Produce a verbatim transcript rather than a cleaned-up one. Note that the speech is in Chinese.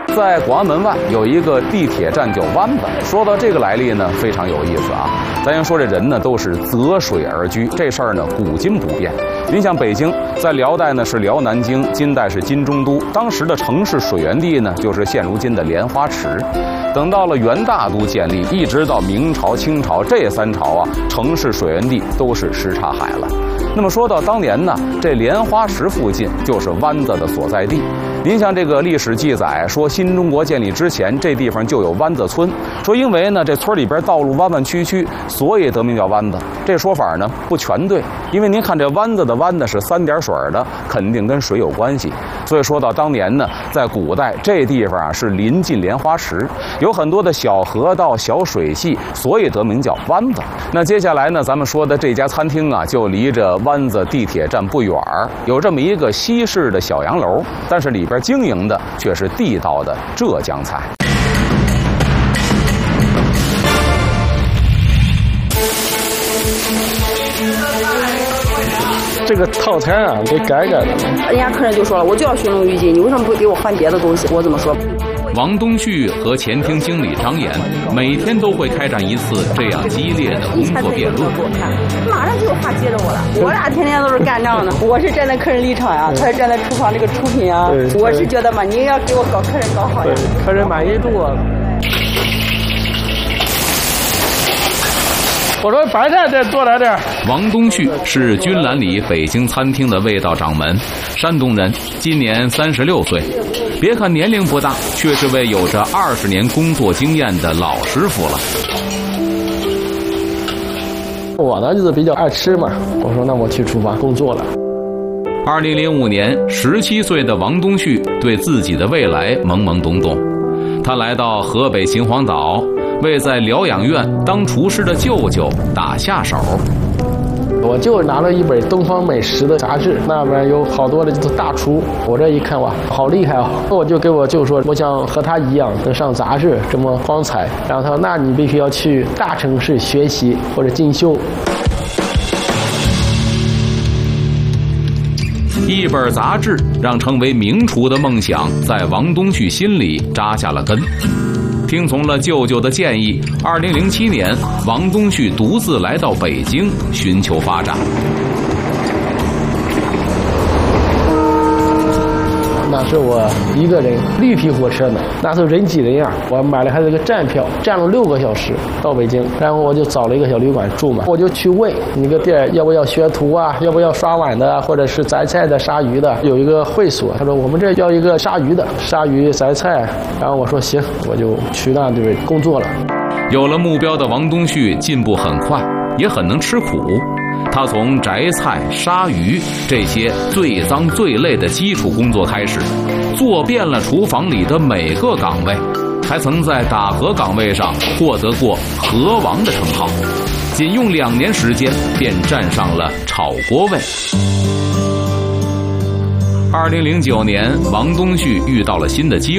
在广安门外有一个地铁站叫湾子。说到这个来历呢，非常有意思啊。咱先说这人呢都是择水而居，这事儿呢古今不变。您像北京，在辽代呢是辽南京，金代是金中都，当时的城市水源地呢就是现如今的莲花池。等到了元大都建立，一直到明朝、清朝这三朝啊，城市水源地都是什刹海了。那么说到当年呢，这莲花池附近就是湾子的所在地。您像这个历史记载说，新中国建立之前，这地方就有湾子村。说因为呢，这村里边道路弯弯曲曲，所以得名叫湾子。这说法呢不全对，因为您看这湾子的湾呢是三点水的，肯定跟水有关系。所以说到当年呢，在古代这地方啊是临近莲花池，有很多的小河道、小水系，所以得名叫湾子。那接下来呢，咱们说的这家餐厅啊，就离着湾子地铁站不远，有这么一个西式的小洋楼，但是里边经营的却是地道的浙江菜。 这个套餐啊，得改改的。 人家客人就说了，我就要熏笼鱼筋，你为什么不给我换别的东西？我怎么说？ 王东旭和前厅经理张岩每天都会开展一次这样激烈的工作辩论。 马上就有话接着我了，我俩天天都是干仗的。我是站在客人立场呀，他是站在厨房这个出品啊。我是觉得嘛，你要给我搞客人搞好呀， 客人满意度啊。我说白菜再多来点。 王东旭是君兰里北京餐厅的味道掌门，山东人，今年三十六岁。别看年龄不大，却是位有着二十年工作经验的老师傅了。 我呢就是比较爱吃嘛，我说那我去厨房工作了。 二零零五年，十七岁的王东旭对自己的未来懵懵懂懂，他来到河北秦皇岛，为在疗养院当厨师的舅舅打下手。 我就拿了一本东方美食的杂志，那边有好多的就是大厨，我这一看哇，好厉害啊！我就给我舅说，我想和他一样能上杂志这么光彩。然后他说，那你必须要去大城市学习或者进修。 一本杂志让成为名厨的梦想在王东旭心里扎下了根。听从了舅舅的建议，二零零七年，王东旭独自来到北京寻求发展。 那是我一个人绿皮火车呢，那时候人挤人呀，我买了还是个站票，站了六个小时到北京，然后我就找了一个小旅馆住嘛，我就去问那个店要不要学徒啊，要不要刷碗的，或者是择菜的、杀鱼的，有一个会所，他说我们这要一个杀鱼的，杀鱼择菜，然后我说行，我就去那对工作了。 有了目标的王东旭进步很快，也很能吃苦。他从择菜、杀鱼这些最脏最累的基础工作开始，做遍了厨房里的每个岗位，还曾在打荷岗位上获得过荷王的称号。仅用两年时间，便站上了炒锅位。二零零九年，王东旭遇到了新的机会。